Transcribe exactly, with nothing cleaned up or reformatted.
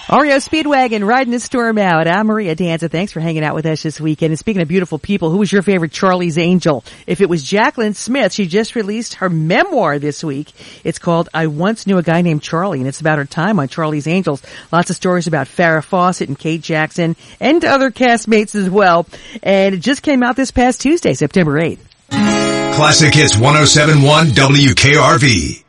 R E O Speedwagon riding the storm out. I'm Maria Danza. Thanks for hanging out with us this weekend. And speaking of beautiful people, who was your favorite Charlie's Angel? If it was Jacqueline Smith, she just released her memoir this week. It's called I Once Knew a Guy Named Charlie, and it's about her time on Charlie's Angels. Lots of stories about Farrah Fawcett and Kate Jackson and other castmates as well. And it just came out this past Tuesday, September eighth. Classic Hits one oh seven point one W K R V.